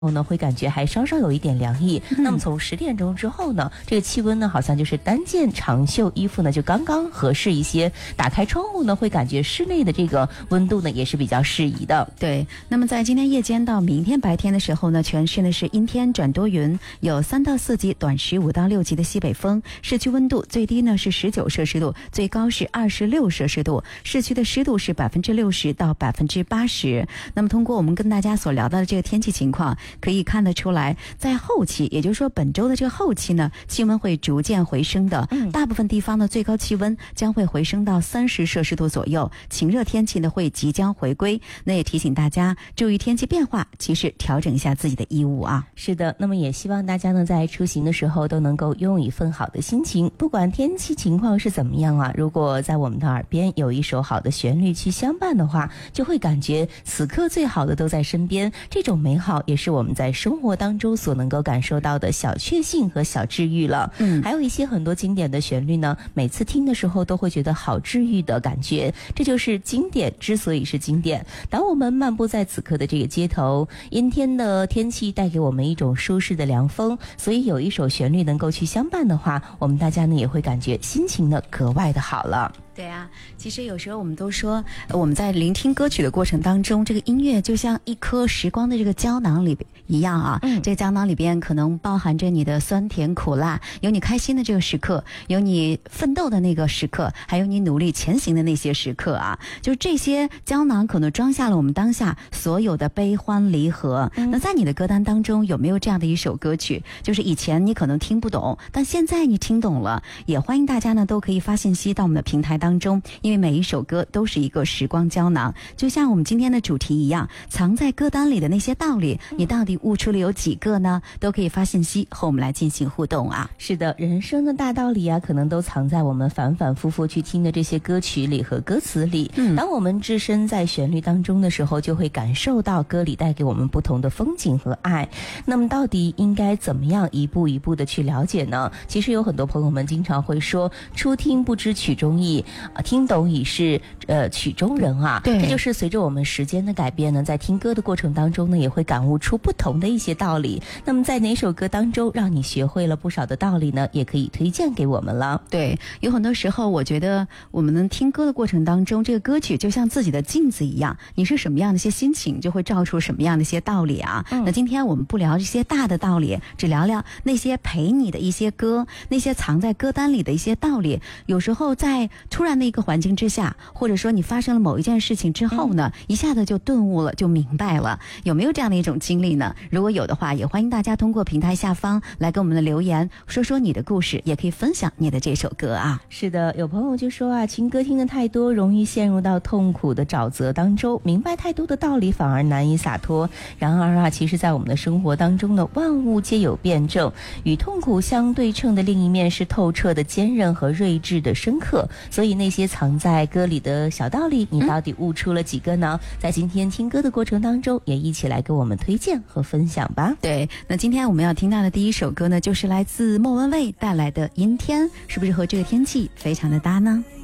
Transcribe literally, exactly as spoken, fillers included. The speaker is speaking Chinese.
后呢会感觉还稍稍有一点凉意、 嗯、 那么从十点钟之后呢，这个气温呢好像就是单件长袖衣服呢就刚刚合适一些，打开窗户呢会感觉室内的这个温度呢也是比较适宜的。 对，那么在今天夜间到明天白天的时候呢，全市呢是阴天转多云，有三到四级短时五到六级的西北风，市区温度最低呢是十九摄氏度，最高是二十六摄氏度，市区的湿度是百分之六十到百分之八十。那么通过我们跟大家所聊到的这个天气情况，可以看得出来，在后期，也就是说本周的这个后期呢，气温会逐渐回升的。嗯，大部分地方的最高气温将会回升到三十摄氏度左右，晴热天气呢会即将回归。那也提醒大家注意天气变化，及时调整一下自己的衣物啊。 是的，那么也希望大家呢在出行的时候都能够拥有一份好的心情，不管天气情况是怎么样啊，如果在我们的耳边有一首好的旋律去相伴的话，就会感觉此刻最好的都在身边，这种美好也是我们在生活当中所能够感受到的小确幸和小治愈了。嗯，还有一些很多经典的旋律呢，每次听的时候都会觉得好治愈的感觉，这就是经典之所以是经典。当我们漫步在此刻的这个街头，阴天的天气带给我们一种舒适的凉风，所以有一首旋律能够去相伴的话，我们大家呢也会感觉心情呢格外的好了。 对啊，其实有时候我们都说，我们在聆听歌曲的过程当中，这个音乐就像一颗时光的这个胶囊里一样啊。嗯，这个胶囊里边可能包含着你的酸甜苦辣，有你开心的这个时刻，有你奋斗的那个时刻，还有你努力前行的那些时刻啊。就这些胶囊可能装下了我们当下所有的悲欢离合。嗯，那在你的歌单当中有没有这样的一首歌曲，就是以前你可能听不懂，但现在你听懂了？也欢迎大家呢都可以发信息到我们的平台当中，因为每一首歌都是一个时光胶囊，就像我们今天的主题一样，藏在歌单里的那些道理，你到底悟出了有几个呢？都可以发信息和我们来进行互动啊。 是的，人生的大道理啊，可能都藏在我们反反复复去听的这些歌曲里和歌词里。嗯，当我们置身在旋律当中的时候，就会感受到歌里带给我们不同的风景和爱。那么到底应该怎么样一步一步的去了解呢？其实有很多朋友们经常会说，初听不知曲中意，啊，听懂已是呃曲中人啊。对，这就是随着我们时间的改变呢，在听歌的过程当中呢，也会感悟出不同的一些道理。那么在哪首歌当中让你学会了不少的道理呢？也可以推荐给我们了。 对，有很多时候我觉得我们能听歌的过程当中，这个歌曲就像自己的镜子一样，你是什么样的一些心情，就会照出什么样的一些道理啊。嗯，那今天我们不聊这些大的道理，只聊聊那些陪你的一些歌，那些藏在歌单里的一些道理。有时候在突然的一个环境之下，或者说你发生了某一件事情之后呢，嗯、一下子就顿悟了，就明白了。有没有这样的一种经历呢？如果有的话，也欢迎大家通过平台下方来跟我们的留言，说说你的故事，也可以分享你的这首歌啊。 是的，有朋友就说啊，情歌听得太多，容易陷入到痛苦的沼泽当中，明白太多的道理反而难以洒脱。然而啊，其实在我们的生活当中呢，万物皆有辩证，与痛苦相对称的另一面是透彻的坚韧和睿智的深刻。所以那些藏在歌里的小道理，你到底悟出了几个呢？嗯、在今天听歌的过程当中，也一起来给我们推荐和分享吧。 对，那今天我们要听到的第一首歌呢，就是来自莫文蔚带来的《阴天》，是不是和这个天气非常的搭呢？